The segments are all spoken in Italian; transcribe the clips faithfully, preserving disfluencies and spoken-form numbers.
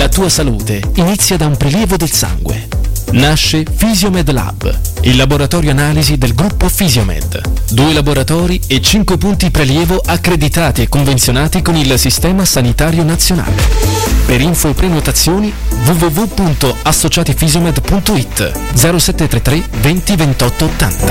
La tua salute inizia da un prelievo del sangue. Nasce Fisiomed Lab, il laboratorio analisi del gruppo Fisiomed. Due laboratori e cinque punti prelievo accreditati e convenzionati con il Sistema Sanitario Nazionale. Per info e prenotazioni w w w punto associatifisiomed punto i t zero sette tre tre venti ventotto ottanta.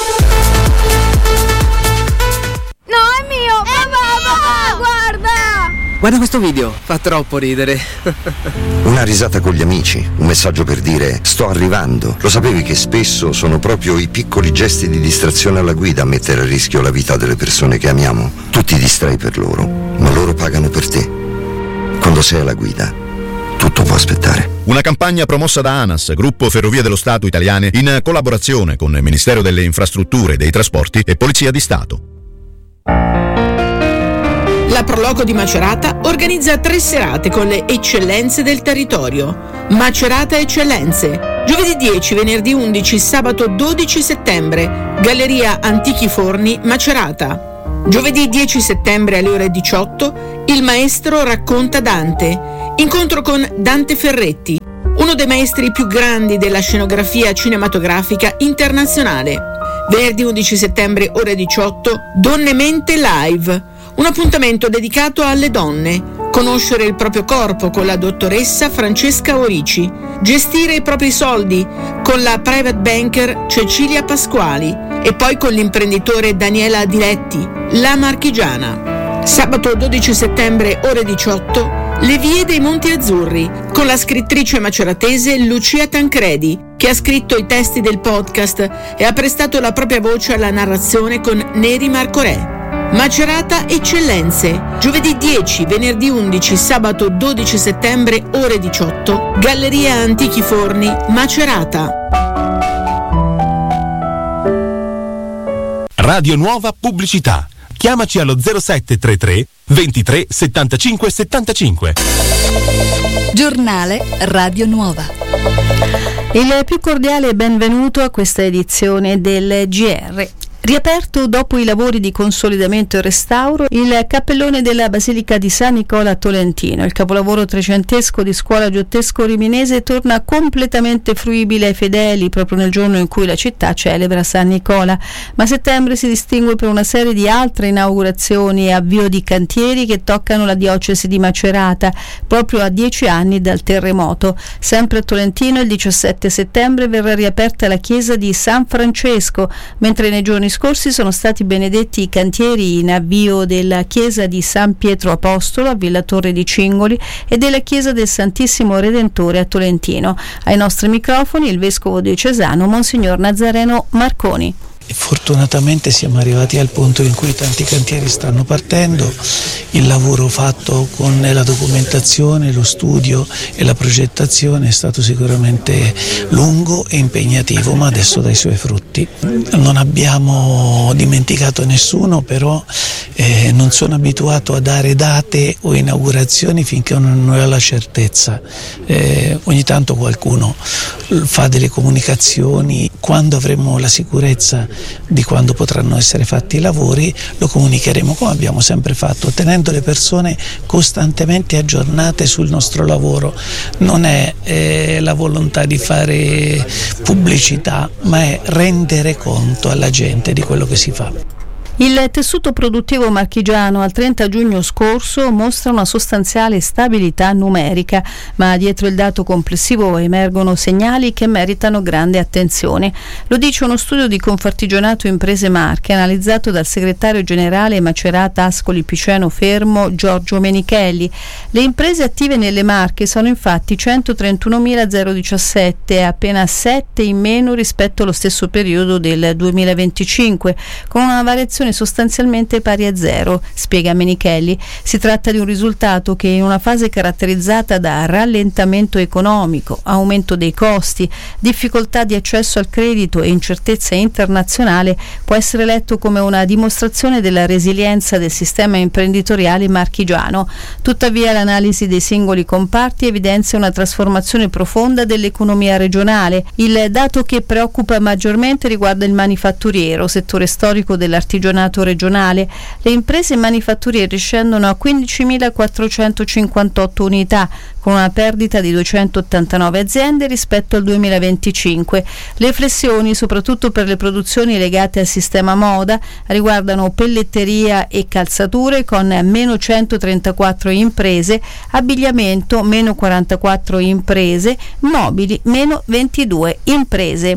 No, è mio! È papà, mio! Guarda! Guarda questo video, fa troppo ridere. Una risata con gli amici, un messaggio per dire sto arrivando. Lo sapevi che spesso sono proprio i piccoli gesti di distrazione alla guida a mettere a rischio la vita delle persone che amiamo? Tu ti distrai per loro, ma loro pagano per te. Quando sei alla guida, tutto può aspettare. Una campagna promossa da ANAS, Gruppo Ferrovie dello Stato Italiane, in collaborazione con il Ministero delle Infrastrutture e dei Trasporti e Polizia di Stato. La Proloco di Macerata organizza tre serate con le eccellenze del territorio. Macerata Eccellenze. Giovedì dieci, venerdì undici, sabato dodici settembre. Galleria Antichi Forni, Macerata. Giovedì dieci settembre alle ore diciotto, il maestro racconta Dante. Incontro con Dante Ferretti, uno dei maestri più grandi della scenografia cinematografica internazionale. Venerdì undici settembre, ore diciotto, Donne Mente Live. Un appuntamento dedicato alle donne. Conoscere il proprio corpo con la dottoressa Francesca Orici. Gestire i propri soldi con la private banker Cecilia Pasquali. E poi con l'imprenditore Daniela Diletti, la marchigiana. Sabato dodici settembre, ore diciotto, Le vie dei Monti Azzurri, con la scrittrice maceratese Lucia Tancredi, che ha scritto i testi del podcast e ha prestato la propria voce alla narrazione con Neri Marcorè. Macerata Eccellenze, giovedì dieci, venerdì undici, sabato dodici settembre, ore diciotto, Galleria Antichi Forni, Macerata. Radio Nuova Pubblicità. Chiamaci allo zero sette tre tre ventitré settantacinque settantacinque. Giornale Radio Nuova. Il più cordiale benvenuto a questa edizione del G R. Riaperto dopo i lavori di consolidamento e restauro il cappellone della Basilica di San Nicola a Tolentino. Il capolavoro trecentesco di Scuola Giottesco Riminese torna completamente fruibile ai fedeli proprio nel giorno in cui la città celebra San Nicola. Ma settembre si distingue per una serie di altre inaugurazioni e avvio di cantieri che toccano la diocesi di Macerata proprio a dieci anni dal terremoto. Sempre a Tolentino il diciassette settembre verrà riaperta la chiesa di San Francesco, mentre nei giorni scorsi sono stati benedetti i cantieri in avvio della chiesa di San Pietro Apostolo a Villa Torre di Cingoli e della chiesa del Santissimo Redentore a Tolentino. Ai nostri microfoni il vescovo diocesano Monsignor Nazareno Marconi. Fortunatamente siamo arrivati al punto in cui tanti cantieri stanno partendo, il lavoro fatto con la documentazione, lo studio e la progettazione è stato sicuramente lungo e impegnativo, ma adesso dà i suoi frutti. Non abbiamo dimenticato nessuno, però eh, non sono abituato a dare date o inaugurazioni finché non ho la certezza. Eh, ogni tanto qualcuno fa delle comunicazioni, quando avremo la sicurezza di quando potranno essere fatti i lavori lo comunicheremo come abbiamo sempre fatto, tenendo le persone costantemente aggiornate sul nostro lavoro. Non è eh, la volontà di fare pubblicità, ma è rendere conto alla gente di quello che si fa. Il tessuto produttivo marchigiano al trenta giugno scorso mostra una sostanziale stabilità numerica, ma dietro il dato complessivo emergono segnali che meritano grande attenzione. Lo dice uno studio di Confartigianato Imprese Marche analizzato dal segretario generale Macerata Ascoli Piceno Fermo Giorgio Menichelli. Le imprese attive nelle Marche sono infatti centotrentunomiladicasette, appena sette in meno rispetto allo stesso periodo del duemilaventicinque, con una variazione sostanzialmente pari a zero, spiega Menichelli. Si tratta di un risultato che in una fase caratterizzata da rallentamento economico, aumento dei costi, difficoltà di accesso al credito e incertezza internazionale può essere letto come una dimostrazione della resilienza del sistema imprenditoriale marchigiano. Tuttavia l'analisi dei singoli comparti evidenzia una trasformazione profonda dell'economia regionale. Il dato che preoccupa maggiormente riguarda il manifatturiero, settore storico dell'artigianato Confartigianato regionale. Le imprese manifatturiere scendono a quindicimilaquattrocentocinquantotto unità, con una perdita di duecentottantanove aziende rispetto al duemilaventicinque. Le flessioni, soprattutto per le produzioni legate al sistema moda, riguardano pelletteria e calzature con meno centotrentaquattro imprese, abbigliamento meno quarantaquattro imprese, mobili meno ventidue imprese.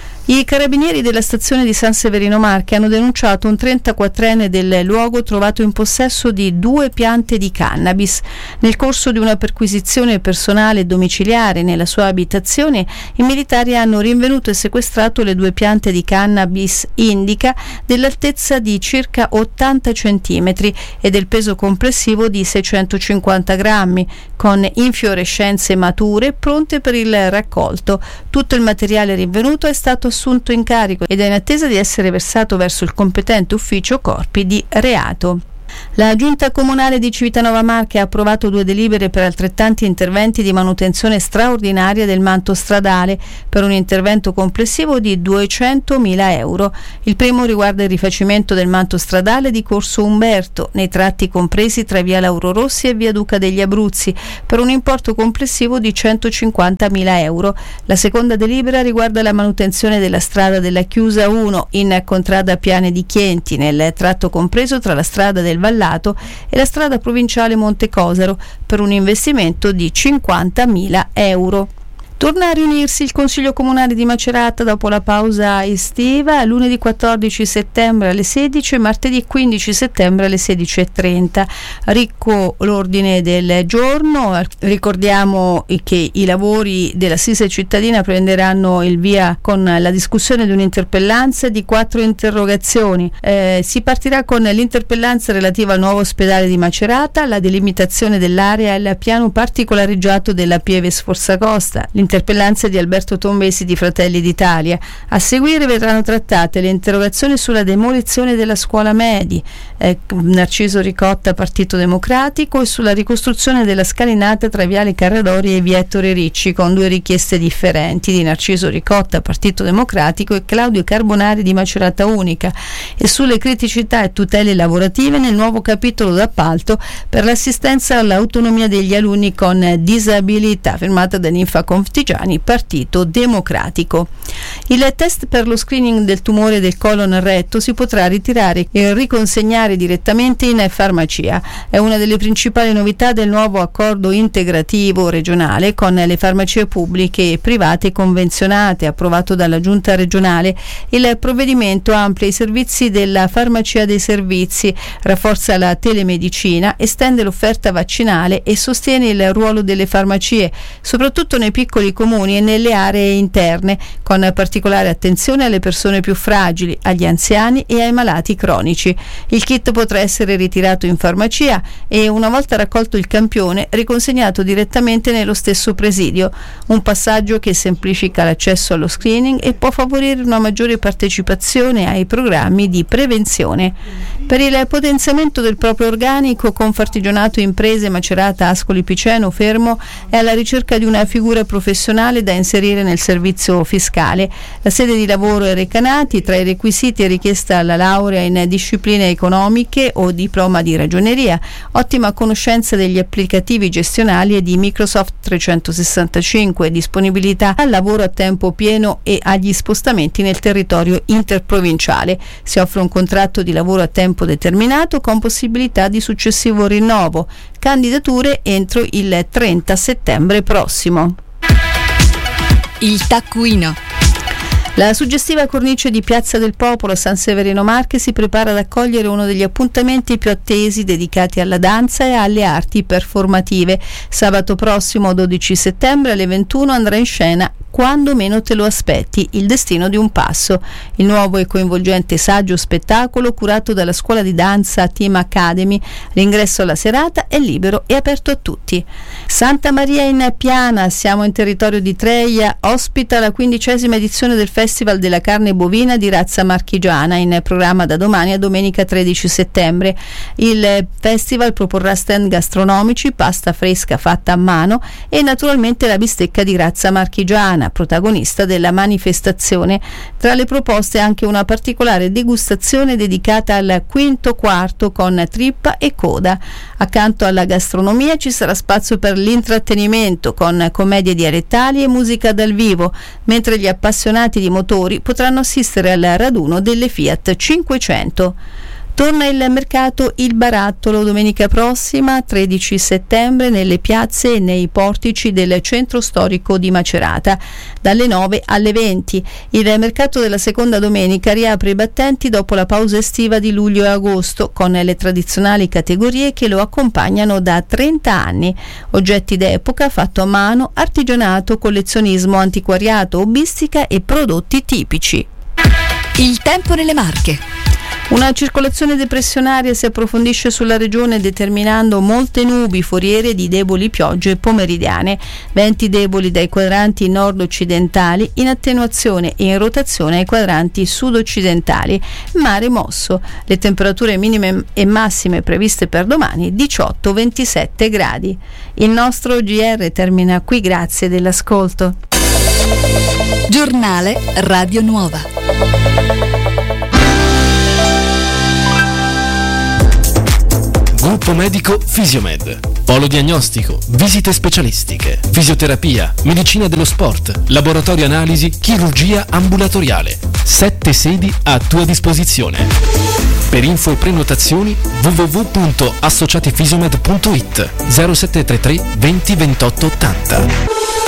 I carabinieri della stazione di San Severino Marche hanno denunciato un trentaquattrenne del luogo trovato in possesso di due piante di cannabis. Nel corso di una perquisizione personale domiciliare nella sua abitazione, i militari hanno rinvenuto e sequestrato le due piante di cannabis indica dell'altezza di circa ottanta centimetri e del peso complessivo di seicentocinquanta grammi, con infiorescenze mature pronte per il raccolto. Tutto il materiale rinvenuto è stato assunto in carico ed è in attesa di essere versato verso il competente ufficio corpi di reato. La Giunta Comunale di Civitanova Marche ha approvato due delibere per altrettanti interventi di manutenzione straordinaria del manto stradale per un intervento complessivo di duecentomila euro. Il primo riguarda il rifacimento del manto stradale di Corso Umberto, nei tratti compresi tra via Lauro Rossi e via Duca degli Abruzzi, per un importo complessivo di centocinquantamila euro. La seconda delibera riguarda la manutenzione della strada della Chiusa uno in contrada Piane di Chienti, nel tratto compreso tra la strada del Vallato e la strada provinciale Monte Cosaro, per un investimento di cinquantamila euro. Torna a riunirsi il Consiglio Comunale di Macerata dopo la pausa estiva, lunedì quattordici settembre alle sedici e martedì quindici settembre alle sedici e trenta. Ricco l'ordine del giorno, ricordiamo che i lavori dell'Assise cittadina prenderanno il via con la discussione di un'interpellanza e di quattro interrogazioni. Eh, si partirà con l'interpellanza relativa al nuovo ospedale di Macerata, la delimitazione dell'area e il piano particolareggiato della Pieve Sforzacosta, interpellanza di Alberto Tombesi di Fratelli d'Italia. A seguire verranno trattate le interrogazioni sulla demolizione della scuola medi, eh, Narciso Ricotta Partito Democratico, e sulla ricostruzione della scalinata tra Viale Carradori e Via Ettore Ricci, con due richieste differenti di Narciso Ricotta Partito Democratico e Claudio Carbonari di Macerata Unica, e sulle criticità e tutele lavorative nel nuovo capitolo d'appalto per l'assistenza all'autonomia degli alunni con disabilità, firmata da Ninfa Configiani, Partito Democratico. Il test per lo screening del tumore del colon retto si potrà ritirare e riconsegnare direttamente in farmacia. È una delle principali novità del nuovo accordo integrativo regionale con le farmacie pubbliche e private convenzionate, approvato dalla Giunta regionale. Il provvedimento amplia i servizi della farmacia dei servizi, rafforza la telemedicina, estende l'offerta vaccinale e sostiene il ruolo delle farmacie, soprattutto nei piccoli comuni e nelle aree interne, con particolare attenzione alle persone più fragili, agli anziani e ai malati cronici. Il kit potrà essere ritirato in farmacia e, una volta raccolto il campione, riconsegnato direttamente nello stesso presidio, un passaggio che semplifica l'accesso allo screening e può favorire una maggiore partecipazione ai programmi di prevenzione. Per il potenziamento del proprio organico, Confartigianato Imprese Macerata Ascoli Piceno Fermo è alla ricerca di una figura professionale da inserire nel servizio fiscale. La sede di lavoro è Recanati. Tra i requisiti è richiesta la laurea in discipline economiche o diploma di ragioneria, ottima conoscenza degli applicativi gestionali e di Microsoft trecentosessantacinque, disponibilità al lavoro a tempo pieno e agli spostamenti nel territorio interprovinciale. Si offre un contratto di lavoro a tempo determinato con possibilità di successivo rinnovo. Candidature entro il trenta settembre prossimo. Il taccuino. La suggestiva cornice di Piazza del Popolo a San Severino Marche si prepara ad accogliere uno degli appuntamenti più attesi dedicati alla danza e alle arti performative. Sabato prossimo, dodici settembre, alle ventuno andrà in scena Quando meno te lo aspetti, il destino di un passo. Il nuovo e coinvolgente saggio spettacolo curato dalla scuola di danza Team Academy. L'ingresso alla serata è libero e aperto a tutti. Santa Maria in Piana, siamo in territorio di Treia, ospita la quindicesima edizione del Festival Festival della carne bovina di razza marchigiana, in programma da domani a domenica tredici settembre. Il festival proporrà stand gastronomici, pasta fresca fatta a mano e naturalmente la bistecca di razza marchigiana, protagonista della manifestazione. Tra le proposte anche una particolare degustazione dedicata al quinto quarto con trippa e coda. Accanto alla gastronomia ci sarà spazio per l'intrattenimento con commedie dialettali e musica dal vivo, mentre gli appassionati di motori potranno assistere al raduno delle Fiat cinquecento. Torna il mercato Il Barattolo domenica prossima, tredici settembre, nelle piazze e nei portici del centro storico di Macerata, dalle nove alle venti. Il mercato della seconda domenica riapre i battenti dopo la pausa estiva di luglio e agosto, con le tradizionali categorie che lo accompagnano da trenta anni. Oggetti d'epoca, fatto a mano, artigianato, collezionismo, antiquariato, hobbistica e prodotti tipici. Il tempo nelle Marche. Una circolazione depressionaria si approfondisce sulla regione, determinando molte nubi foriere di deboli piogge pomeridiane, venti deboli dai quadranti nord-occidentali, in attenuazione e in rotazione ai quadranti sud-occidentali, mare mosso. Le temperature minime e massime previste per domani diciotto ventisette gradi. Il nostro G R termina qui, grazie dell'ascolto. Giornale Radio Nuova. Gruppo medico Fisiomed. Polo diagnostico, visite specialistiche, fisioterapia, medicina dello sport, laboratorio analisi, chirurgia ambulatoriale. Sette sedi a tua disposizione. Per info e prenotazioni w w w punto associatifisiomed punto it zero sette tre tre venti ventotto ottanta.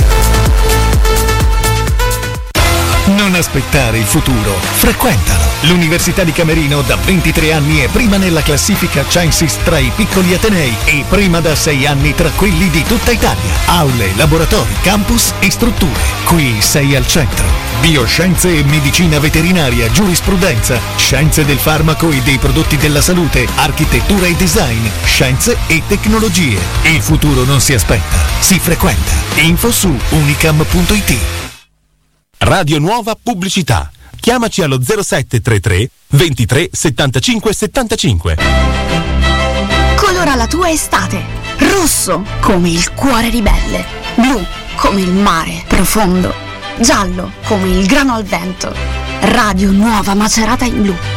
Non aspettare il futuro, frequentalo. L'Università di Camerino da ventitré anni è prima nella classifica Censis tra i piccoli atenei e prima da sei anni tra quelli di tutta Italia. Aule, laboratori, campus e strutture. Qui sei al centro. Bioscienze e medicina veterinaria, giurisprudenza, scienze del farmaco e dei prodotti della salute, architettura e design, scienze e tecnologie. Il futuro non si aspetta, si frequenta. Info su unicam punto it. Radio Nuova Pubblicità. Chiamaci allo zero sette tre tre ventitré settantacinque settantacinque. Colora la tua estate. Rosso come il cuore ribelle. Blu come il mare profondo. Giallo come il grano al vento. Radio Nuova Macerata in blu.